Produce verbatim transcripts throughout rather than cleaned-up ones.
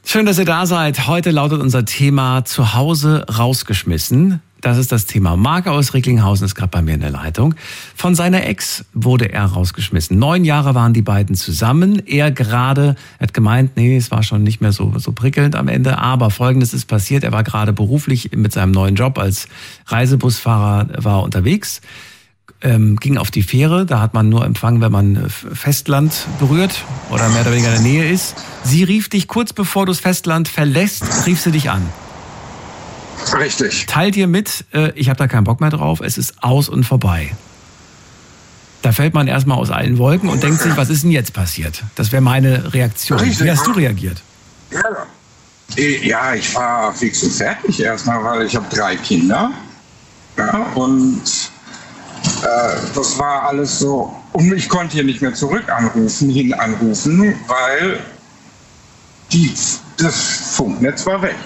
Schön, dass ihr da seid. Heute lautet unser Thema zu Hause rausgeschmissen. Das ist das Thema. Marc aus Recklinghausen ist gerade bei mir in der Leitung. Von seiner Ex wurde er rausgeschmissen. Neun Jahre waren die beiden zusammen. Er gerade hat gemeint, nee, es war schon nicht mehr so, so prickelnd am Ende. Aber Folgendes ist passiert. Er war gerade beruflich mit seinem neuen Job als Reisebusfahrer war unterwegs. Ähm, ging auf die Fähre, da hat man nur Empfang, wenn man Festland berührt oder mehr oder weniger in der Nähe ist. Sie rief dich kurz bevor du das Festland verlässt, rief sie dich an. Richtig. Teilt dir mit, äh, ich habe da keinen Bock mehr drauf, es ist aus und vorbei. Da fällt man erstmal aus allen Wolken und denkt sich, was ist denn jetzt passiert? Das wäre meine Reaktion. Richtig. Wie hast du reagiert? Ja, ja, ich war fix und fertig erstmal, weil ich habe drei Kinder. Ja, und äh, das war alles so. Und ich konnte hier nicht mehr zurück anrufen, hin anrufen, weil die, das Funknetz war weg.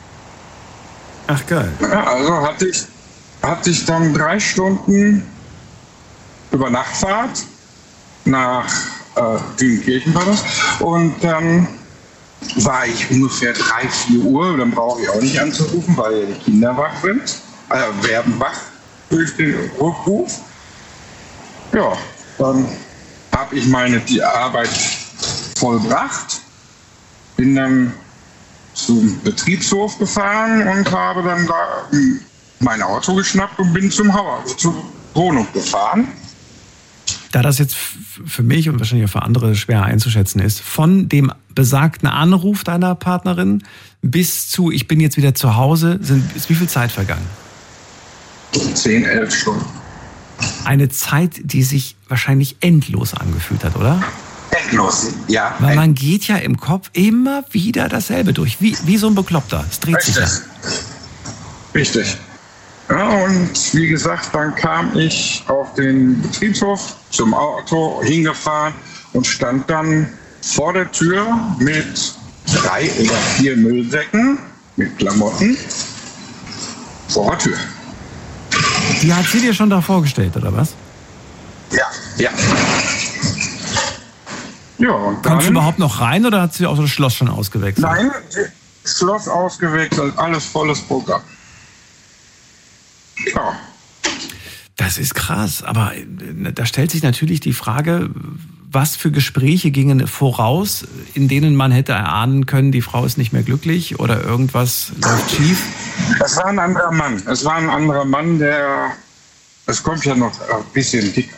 Ach geil. Ja, also hatte ich, hatte ich dann drei Stunden über Nachtfahrt nach äh, Dünenkirchen war das. Und dann war ich ungefähr drei, vier Uhr. Dann brauche ich auch nicht anzurufen, weil ja die Kinder wach sind. Äh, werden wach durch den Rückruf. Ja, dann habe ich meine die Arbeit vollbracht. Bin dann zum Betriebshof gefahren und habe dann da mein Auto geschnappt und bin zum Haus, zur Wohnung gefahren. Da das jetzt für mich und wahrscheinlich auch für andere schwer einzuschätzen ist, von dem besagten Anruf deiner Partnerin bis zu ich bin jetzt wieder zu Hause, sind, ist wie viel Zeit vergangen? Zehn, elf Stunden. Eine Zeit, die sich wahrscheinlich endlos angefühlt hat, oder? Endlos, ja. Weil man geht ja im Kopf immer wieder dasselbe durch, wie, wie so ein Bekloppter. Es dreht Richtig. sich ja. Richtig. Ja, und wie gesagt, dann kam ich auf den Betriebshof zum Auto hingefahren und stand dann vor der Tür mit drei oder vier Müllsäcken mit Klamotten vor der Tür. Die hat sie dir schon da vorgestellt, oder was? Ja, ja. Ja, und dann, Kommst du überhaupt noch rein oder hat sie auch das Schloss schon ausgewechselt? Nein, Schloss ausgewechselt, alles volles Programm. Ja. Das ist krass, aber da stellt sich natürlich die Frage, was für Gespräche gingen voraus, in denen man hätte erahnen können, die Frau ist nicht mehr glücklich oder irgendwas läuft schief? Es war ein anderer Mann. Es war ein anderer Mann, der... Es kommt ja noch ein bisschen dicker.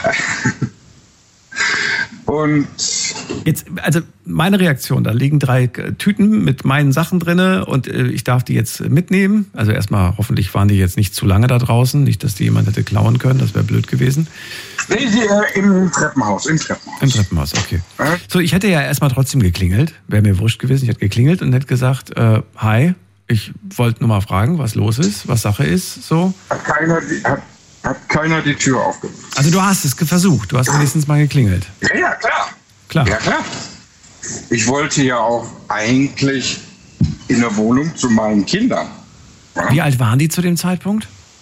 Und jetzt, also meine Reaktion, da liegen drei Tüten mit meinen Sachen drinne und ich darf die jetzt mitnehmen. Also erstmal, hoffentlich waren die jetzt nicht zu lange da draußen, nicht, dass die jemand hätte klauen können, das wäre blöd gewesen. Nee, die, äh, im Treppenhaus, im Treppenhaus. Im Treppenhaus, okay. Äh? So, ich hätte ja erstmal trotzdem geklingelt, wäre mir wurscht gewesen, ich hätte geklingelt und hätte gesagt, äh, hi, ich wollte nur mal fragen, was los ist, was Sache ist, so. Hat keiner die, hat, hat keiner die Tür aufgemacht. Also du hast es versucht, du hast wenigstens mal geklingelt. Ja, ja, klar. Klar. Ja, klar. Ich wollte ja auch eigentlich in der Wohnung zu meinen Kindern. Ja? Wie alt waren die zu dem Zeitpunkt?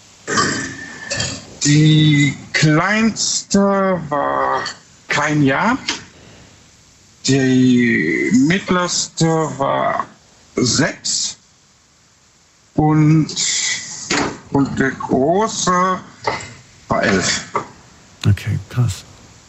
Die kleinste war kein Jahr. Die mittlerste war sechs. Und, und der große war elf. Okay, krass.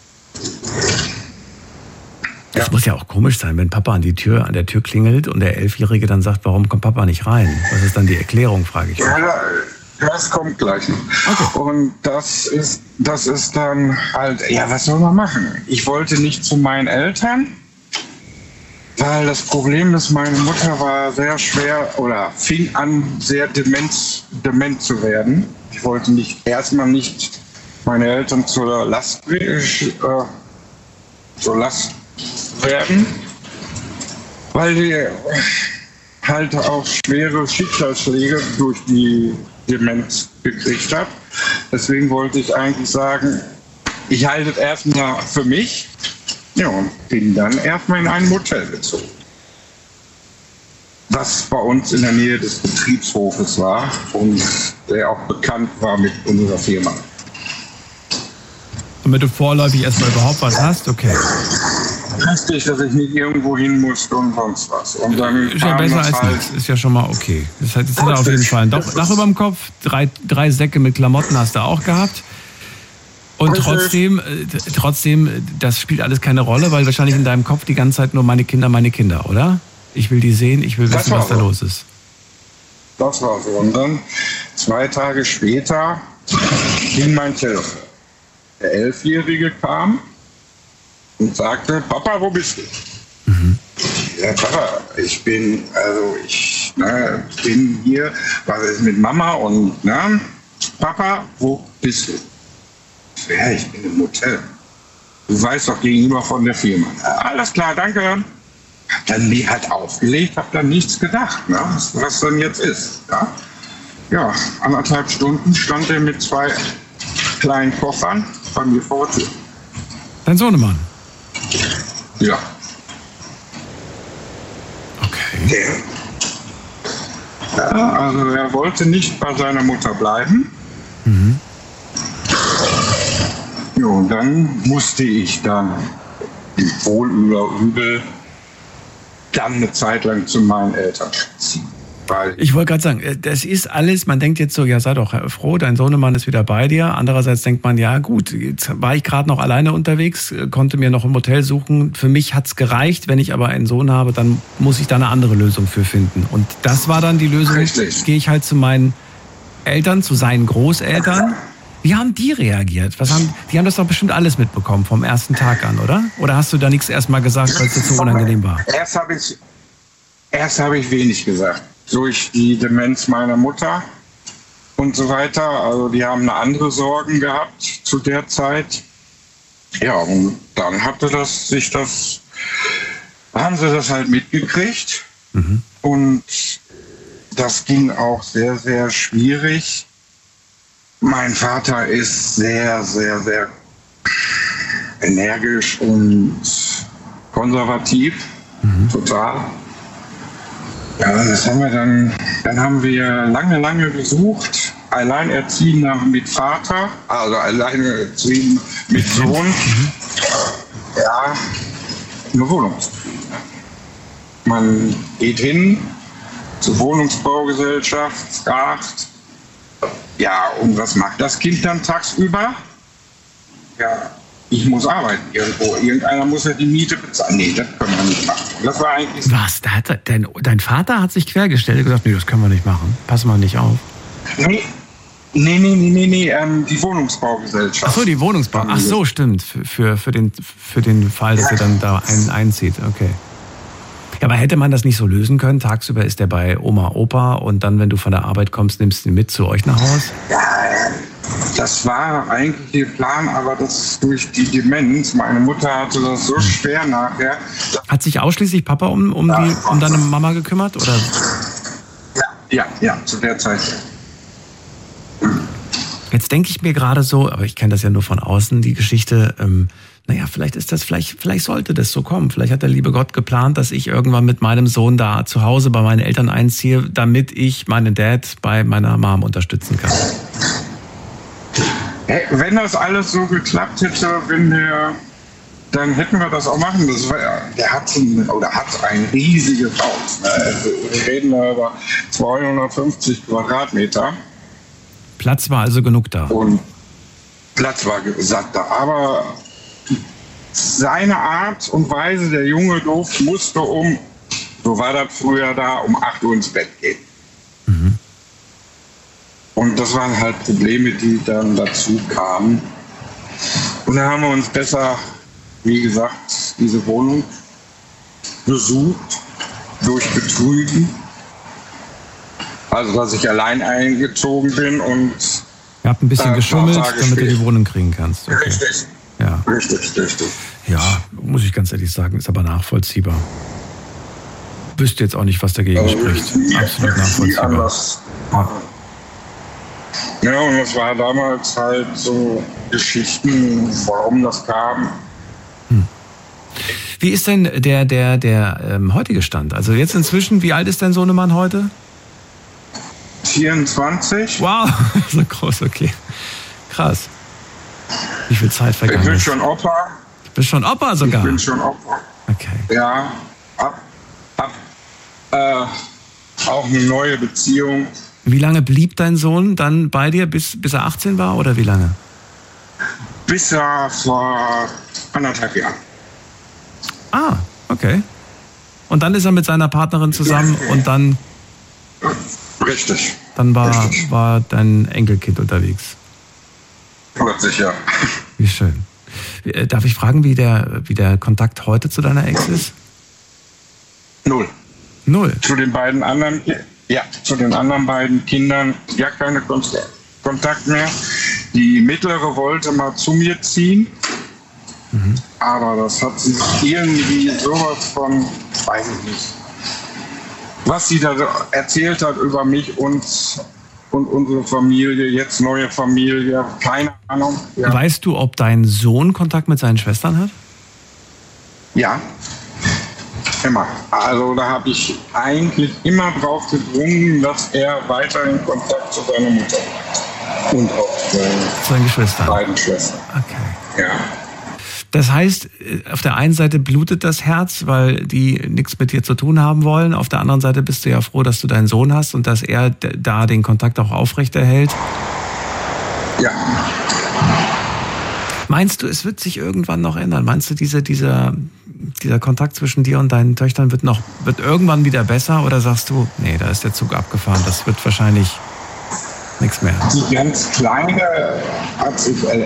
Das Ja. muss ja auch komisch sein, wenn Papa an die Tür, an der Tür klingelt und der Elfjährige dann sagt, warum kommt Papa nicht rein? Was ist dann die Erklärung, frage ich mich. Ja, das kommt gleich noch. Okay. Und das ist, das ist dann halt, ja, was soll man machen? Ich wollte nicht zu meinen Eltern, weil das Problem ist, meine Mutter war sehr schwer oder fing an, sehr dement, dement zu werden. Ich wollte nicht erstmal nicht meine Eltern zur Last, äh, zur Last werden, weil die halt auch schwere Schicksalsschläge durch die Demenz gekriegt hat. Deswegen wollte ich eigentlich sagen, ich halte es erstmal für mich, ja, und bin dann erstmal in ein Motel gezogen. Das bei uns in der Nähe des Betriebshofes war und der auch bekannt war mit unserer Firma. Damit du vorläufig erstmal überhaupt was hast, okay. Richtig, dass ich nicht irgendwo hin musste und sonst was. Und dann ist ja besser als halt nichts. Ist ja schon mal okay. Das hat, das hat er auf jeden Fall ein Dach, Dach über dem Kopf. Drei, drei Säcke mit Klamotten hast du auch gehabt. Und richtig. trotzdem, trotzdem, das spielt alles keine Rolle, weil wahrscheinlich in deinem Kopf die ganze Zeit nur meine Kinder, meine Kinder, oder? Ich will die sehen, ich will wissen, was da los ist. Das war so. Und dann zwei Tage später ging mein Telefon. Der Elfjährige kam und sagte, Papa, wo bist du? Mhm. Ja, Papa, ich bin, also ich ne, bin hier, was ist mit Mama und ne, Papa, wo bist du? Ja, ich bin im Hotel. Du weißt doch gegenüber von der Firma. Ja, alles klar, danke. Hab dann nie halt aufgelegt, hab dann nichts gedacht, ne, was, was dann jetzt ist. Ja? ja, anderthalb Stunden stand er mit zwei kleinen Koffern bei mir vor der Tür. Dein Sohnemann? Ja. Okay. Der, ja, also er wollte nicht bei seiner Mutter bleiben. Mhm. Ja, und dann musste ich dann wohl oder übel dann eine Zeit lang zu meinen Eltern ziehen. Weil ich wollte gerade sagen, das ist alles, man denkt jetzt so, ja sei doch froh, dein Sohnemann ist wieder bei dir. Andererseits denkt man, ja gut, jetzt war ich gerade noch alleine unterwegs, konnte mir noch ein Hotel suchen. Für mich hat's gereicht, wenn ich aber einen Sohn habe, dann muss ich da eine andere Lösung für finden. Und das war dann die Lösung, gehe ich halt zu meinen Eltern, zu seinen Großeltern. Wie haben die reagiert? Was haben, die haben das doch bestimmt alles mitbekommen vom ersten Tag an, oder? Oder hast du da nichts erstmal gesagt, weil es dir zu unangenehm war? Erst habe ich, erst habe ich wenig gesagt. Durch die Demenz meiner Mutter und so weiter. Also die haben eine andere Sorgen gehabt zu der Zeit. Ja, und dann hatte das sich das, haben sie das halt mitgekriegt. Mhm. Und das ging auch sehr, sehr schwierig. Mein Vater ist sehr, sehr, sehr energisch und konservativ. Mhm. Total. Ja, das haben wir dann, dann haben wir lange, lange gesucht. Alleinerziehender mit Vater, also alleinerziehend mit Sohn. Mhm. Ja, eine Wohnung zu kriegen. Man geht hin zur Wohnungsbaugesellschaft, fragt, ja, und was macht das Kind dann tagsüber? Ja, ich muss arbeiten irgendwo. Irgendeiner muss ja die Miete bezahlen. Nee, das können wir nicht machen. Das war eigentlich... Was? Da hat, dein, dein Vater hat sich quergestellt und gesagt, nee, das können wir nicht machen. Pass mal nicht auf. Nee, nee, nee, nee, nee, nee ähm, die Wohnungsbaugesellschaft. Ach so, die Wohnungsbau. Ach so, stimmt. Für, für, für, den, für den Fall, dass ihr dann da ein, einzieht. Okay. Ja, aber hätte man das nicht so lösen können? Tagsüber ist der bei Oma, Opa und dann, wenn du von der Arbeit kommst, nimmst du ihn mit zu euch nach Haus? Ja, das war eigentlich der Plan, aber das durch die Demenz, meine Mutter hatte das so schwer nachher. Hat sich ausschließlich Papa um, um, die, um deine Mama gekümmert? Oder? Ja, ja, ja, zu der Zeit. Jetzt denke ich mir gerade so, aber ich kenne das ja nur von außen, die Geschichte, ähm, naja, vielleicht ist das, vielleicht, vielleicht sollte das so kommen. Vielleicht hat der liebe Gott geplant, dass ich irgendwann mit meinem Sohn da zu Hause bei meinen Eltern einziehe, damit ich meinen Dad bei meiner Mom unterstützen kann. Wenn das alles so geklappt hätte, wenn der, dann hätten wir das auch machen. Das war, der hat ein, oder hat ein riesiges Haus. Also wir reden da über zweihundertfünfzig Quadratmeter. Platz war also genug da. Und Platz war gesagt da. Aber seine Art und Weise, der Junge durfte, musste um, so war das früher da, um acht Uhr ins Bett gehen. Mhm. Und das waren halt Probleme, die dann dazu kamen. Und da haben wir uns besser, wie gesagt, diese Wohnung besucht, durch Betrügen. Also, dass ich allein eingezogen bin und... Ihr habt ein bisschen geschummelt, damit später. du die Wohnung kriegen kannst. Okay. Richtig. Ja. Richtig, richtig. Ja, muss ich ganz ehrlich sagen, ist aber nachvollziehbar. Wüsste jetzt auch nicht, was dagegen also, spricht. Nie, Absolut nachvollziehbar. Anders. Ja. Ja, und es war damals halt so Geschichten, warum das kam. Hm. Wie ist denn der, der, der ähm, heutige Stand? Also jetzt inzwischen, wie alt ist dein Sohnemann heute? vierundzwanzig. Wow, so groß, okay. Krass. Wie viel Zeit vergangen ist. Ich bin schon Opa. Du bist schon Opa sogar? Ich bin schon Opa. Okay. Ja, ab, ab, äh, auch eine neue Beziehung. Wie lange blieb dein Sohn dann bei dir, bis, bis er achtzehn war oder wie lange? Bis er vor anderthalb Jahren. Ah, okay. Und dann ist er mit seiner Partnerin zusammen und dann... Richtig. Dann war, Richtig. war dein Enkelkind unterwegs. Plötzlich, ja. Wie schön. Darf ich fragen, wie der, wie der Kontakt heute zu deiner Ex ist? Null. Null? Zu den beiden anderen, ja, zu den anderen beiden Kindern ja keine Kontakt mehr. Die mittlere wollte mal zu mir ziehen, mhm. aber das hat sich irgendwie sowas von, weiß ich nicht, was sie da erzählt hat über mich und, und unsere Familie, jetzt neue Familie, keine Ahnung. Ja. Weißt du, ob dein Sohn Kontakt mit seinen Schwestern hat? Ja, immer. Also da habe ich eigentlich immer drauf gedrungen, dass er weiterhin Kontakt zu seiner Mutter hat. Und auch zu seinen Geschwistern. Beiden Schwestern. Okay. Ja. Das heißt, auf der einen Seite blutet das Herz, weil die nichts mit dir zu tun haben wollen. Auf der anderen Seite bist du ja froh, dass du deinen Sohn hast und dass er da den Kontakt auch aufrechterhält. Ja. Meinst du, es wird sich irgendwann noch ändern? Meinst du, diese, dieser, dieser Kontakt zwischen dir und deinen Töchtern wird noch, wird irgendwann wieder besser? Oder sagst du, nee, da ist der Zug abgefahren, das wird wahrscheinlich nichts mehr? Die ganz Kleine hat sich